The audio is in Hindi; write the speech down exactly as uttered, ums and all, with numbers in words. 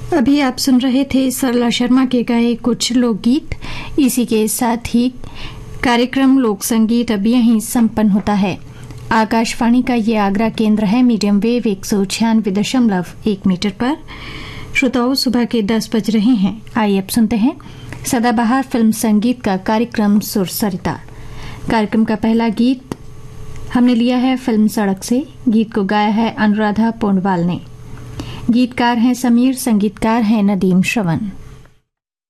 अभी आप सुन रहे थे सरला शर्मा के गाए कुछ लोकगीत। इसी के साथ ही कार्यक्रम लोक संगीत अब यहीं संपन्न होता है। आकाशवाणी का ये आगरा केंद्र है मीडियम वेव एक सौ छियानवे दशमलव एक मीटर पर। श्रोताओं, सुबह के दस बज रहे हैं। आइए अब सुनते हैं सदाबहार फिल्म संगीत का कार्यक्रम सुर सरिता। कार्यक्रम का पहला गीत हमने लिया है फिल्म सड़क से। गीत को गाया है अनुराधा पोंडवाल ने। गीतकार हैं समीर, संगीतकार हैं नदीम श्रवण।